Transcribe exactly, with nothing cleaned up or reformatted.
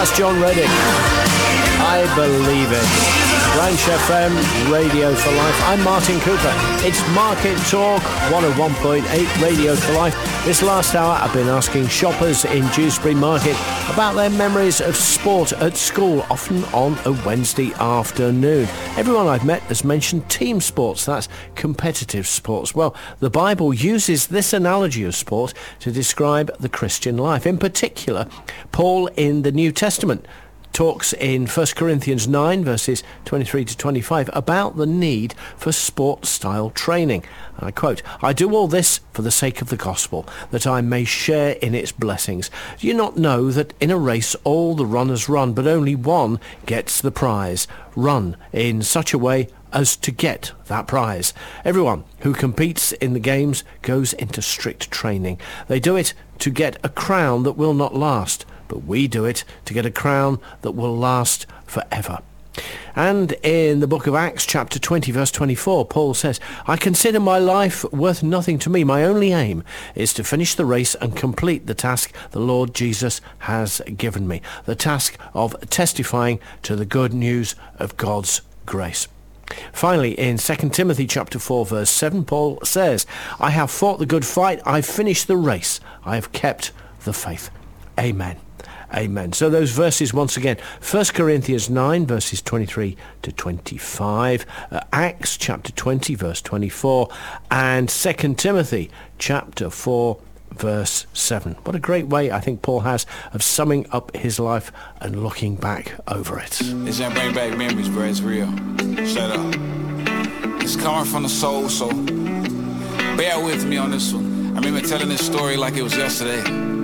That's John Reddick. I believe it. Ranch F M, Radio for Life. I'm Martin Cooper. It's Market Talk, one oh one point eight Radio for Life. This last hour, I've been asking shoppers in Dewsbury Market about their memories of sport at school, often on a Wednesday afternoon. Everyone I've met has mentioned team sports, that's competitive sports. Well, the Bible uses this analogy of sport to describe the Christian life. In particular, Paul in the New Testament talks in First Corinthians nine, verses twenty-three to twenty-five, about the need for sport-style training. And I quote, "I do all this for the sake of the gospel, that I may share in its blessings. Do you not know that in a race all the runners run, but only one gets the prize? Run in such a way as to get that prize. Everyone who competes in the games goes into strict training. They do it to get a crown that will not last, but we do it to get a crown that will last forever." And in the book of Acts, chapter twenty, verse twenty-four, Paul says, "I consider my life worth nothing to me. My only aim is to finish the race and complete the task the Lord Jesus has given me, the task of testifying to the good news of God's grace." Finally, in Second Timothy chapter four, verse seven, Paul says, "I have fought the good fight. I've finished the race. I have kept the faith." Amen. Amen. So those verses once again, First Corinthians nine, verses twenty-three to twenty-five, uh, Acts chapter twenty, verse twenty-four, and Second Timothy chapter four, verse seven. What a great way I think Paul has of summing up his life and looking back over it. It's gonna bring back memories, bro. It's real. Shut up. It's coming from the soul, so bear with me on this one. I remember telling this story like it was yesterday.